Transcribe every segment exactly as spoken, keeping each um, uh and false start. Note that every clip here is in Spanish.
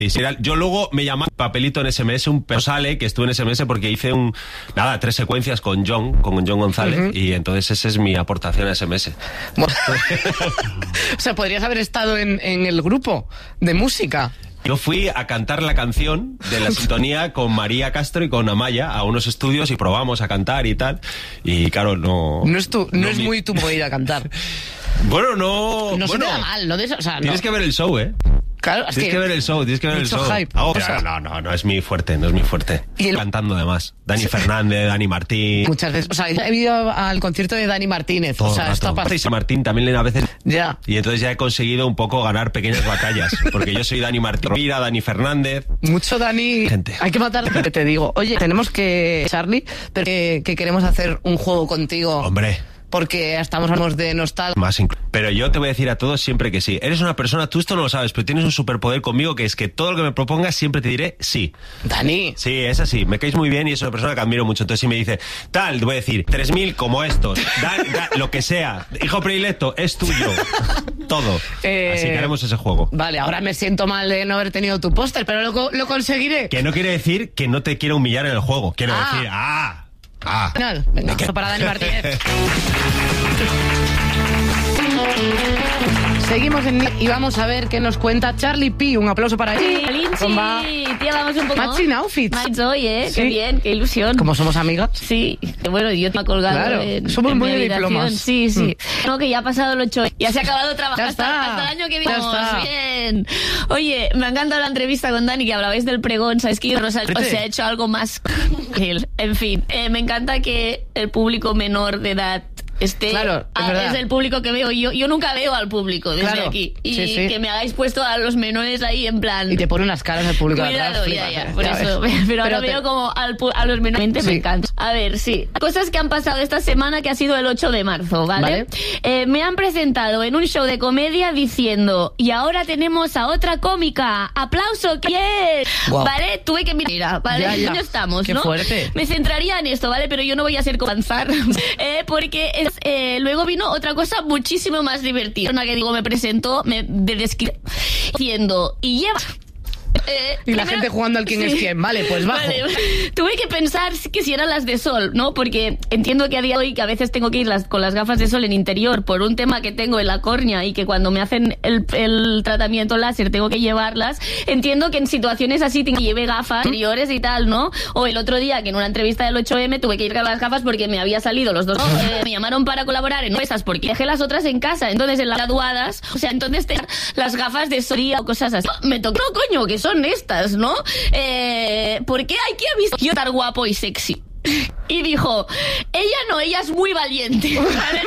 Y si era, yo luego me llamaba papelito en S M S, un pero sale que estuve en S M S porque hice un nada, tres secuencias con John, con John González, uh-huh. y entonces esa es mi aportación a S M S. Bueno. O sea, podrías haber estado en, en el grupo de música. Yo fui a cantar la canción de la sintonía con María Castro y con Amaya a unos estudios y probamos a cantar y tal. Y claro, no... No es, tu, no no es mi... muy tu movida cantar. Bueno, no... No bueno, se te da mal, ¿no? De eso, o sea, tienes no. que ver el show, ¿eh? Claro, es tienes que, que ver el show, tienes que ver el show. Hype. Oh, pero no, no, no es mi fuerte, no es mi fuerte. Y el... Cantando además. Dani Fernández, Dani Martín. Muchas veces. O sea, he ido al concierto de Dani Martínez. Todo o sea, esto pasa. Y Martín también a veces. Ya. Y entonces ya he conseguido un poco ganar pequeñas batallas. Porque yo soy Dani Martín, mira, Dani Fernández. Mucho Dani. Gente. Hay que matar, te digo. Oye, tenemos que, Charlie, pero que, que queremos hacer un juego contigo. Hombre. Porque estamos hablando de nostalgia. Más inclu- pero yo te voy a decir a todos siempre que sí. Eres una persona, tú esto no lo sabes, pero tienes un superpoder conmigo que es que todo lo que me propongas siempre te diré sí. Dani. Sí, es así. Me caes muy bien y es una persona que admiro mucho. Entonces si me dice, tal, te voy a decir, tres mil como estos, da, da, lo que sea, hijo predilecto, es tuyo. Todo. Eh, así que haremos ese juego. Vale, ahora me siento mal de no haber tenido tu póster, pero lo, lo conseguiré. Que no quiere decir que no te quiero humillar en el juego. Quiero ah. decir, ah... Ah. Final. Venga, eso para Dani Martínez. Seguimos en y vamos a ver qué nos cuenta Charlie P. Un aplauso para él. Sí, tía, vamos un poco. Matching outfits. Match hoy, ¿eh? Sí. Qué bien, qué ilusión. Como somos amigas. Sí, bueno, yo te he colgado. Claro, en, somos en muy mi de habitación. diplomas. Sí, sí. Mm. No, que ya ha pasado el ocho. Ya se ha acabado trabajar hasta, hasta el año que viene. Ya está. Bien. Oye, me ha encantado la entrevista con Dani, que hablabais del pregón. ¿Sabes que Rosa o se ha hecho algo más que él? En fin, eh, me encanta que el público menor de edad Este, claro, es, a, es el público que veo. Yo yo nunca veo al público desde claro, aquí. Y sí, sí. que me hagáis puesto a los menores ahí en plan... Y te pone unas caras al público. Cuidado, atrás, ya, flipas, ya, eh, por ya eso. ves. Pero, pero ahora te... veo como al, a los menores, sí. me encanta. A ver, sí. Cosas que han pasado esta semana, que ha sido el ocho de marzo, ¿vale? ¿Vale? Eh, me han presentado en un show de comedia diciendo, y ahora tenemos a otra cómica. ¡Aplauso! ¿Quién? Wow. ¿Vale? Tuve que mirar, ¿vale? Ya, ya. ¿Dónde estamos, Qué no? fuerte. Me centraría en esto, ¿vale? Pero yo no voy a ser avanzar, eh, porque es, eh, luego vino otra cosa muchísimo más divertida. Una que digo, me presentó, me de descri- diciendo, y lleva... Eh, y la primero, gente jugando al quién sí. es quién, vale, pues bajo. Vale. Tuve que pensar que si eran las de sol, ¿no? Porque entiendo que a día de hoy que a veces tengo que ir las, con las gafas de sol en interior por un tema que tengo en la córnea y que cuando me hacen el, el tratamiento láser tengo que llevarlas. Entiendo que en situaciones así tengo que lleve gafas interiores y tal, ¿no? O el otro día que en una entrevista del ocho eme tuve que ir con las gafas porque me había salido los dos. ¿no? Eh, me llamaron para colaborar en esas porque dejé las otras en casa. Entonces en las graduadas, o sea, entonces te, las gafas de sol o cosas así. Me tocó, coño, que son estas, ¿no? Eh, ¿Por qué hay que avisar yo estar guapo y sexy? Y dijo, ella no, ella es muy valiente, ¿vale?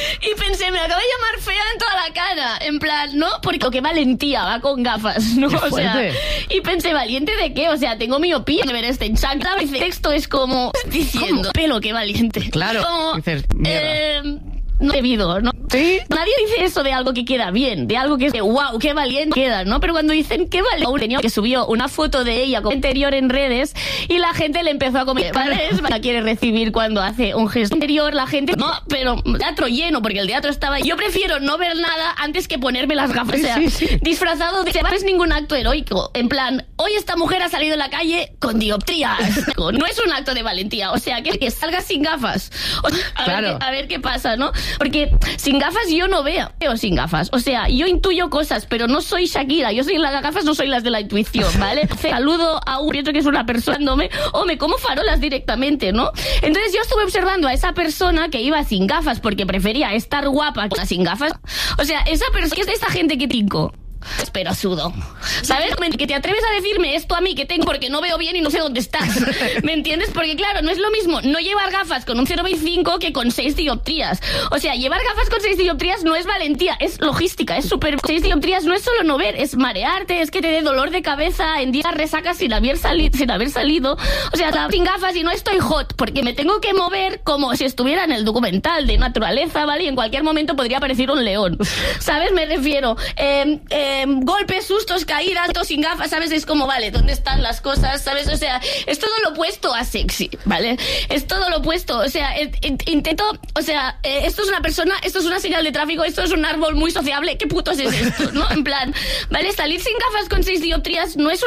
Y pensé, me acaba de llamar fea en toda la cara, en plan, ¿no? Porque qué valentía, va con gafas, ¿no? O sea, y pensé, ¿valiente de qué? O sea, tengo miopía de ver este enchacra. El texto es como diciendo, ¿cómo? Pelo, qué valiente. Claro. Como, dices, eh, no debido, ¿no? ¿Sí? Nadie dice eso de algo que queda bien, de algo que es de wow, qué valiente queda, ¿no? Pero cuando dicen qué valiente, tenía que subió una foto de ella con interior en redes y la gente le empezó a comer, ¿vale? La quiere recibir cuando hace un gesto interior, la gente, no, pero teatro lleno, porque el teatro estaba... Yo prefiero no ver nada antes que ponerme las gafas, o sea, sí, sí. disfrazado de... No es ningún acto heroico, en plan, hoy esta mujer ha salido a la calle con dioptrías, no es un acto de valentía, o sea, que, que salga sin gafas, o sea, a, claro. ver, a ver qué pasa, ¿no? Porque sin gafas yo no veo, veo sin gafas. O sea, yo intuyo cosas, pero no soy Shakira. Yo soy las gafas, no soy las de la intuición, ¿vale? Saludo a un pienso que es una persona, o me como farolas directamente, ¿no? Entonces yo estuve observando a esa persona que iba sin gafas porque prefería estar guapa que sin gafas. O sea, esa persona, que es de esa gente que tinco. Pero sudo, ¿sabes? Que te atreves a decirme esto a mí que tengo porque no veo bien y no sé dónde estás, ¿me entiendes? Porque claro, no es lo mismo no llevar gafas con un cero coma veinticinco que con seis dioptrías. O sea, llevar gafas con seis dioptrías no es valentía, es logística, es súper... seis dioptrías no es solo no ver, es marearte, es que te dé dolor de cabeza en días resacas sin haber, sali- sin haber salido. O sea, sin gafas y no estoy hot porque me tengo que mover como si estuviera en el documental de naturaleza, ¿vale? Y en cualquier momento podría aparecer un león, ¿sabes? Me refiero... Eh, eh, eh, golpes, sustos, caídas, todo sin gafas, ¿sabes? Es como, vale, ¿dónde están las cosas? ¿Sabes? O sea, es todo lo opuesto a sexy, ¿vale? Es todo lo opuesto, o sea, eh, intento, o sea, eh, esto es una persona, esto es una señal de tráfico, esto es un árbol muy sociable, ¿qué putos es esto, no? En plan, ¿vale? Salir sin gafas con seis dioptrías no es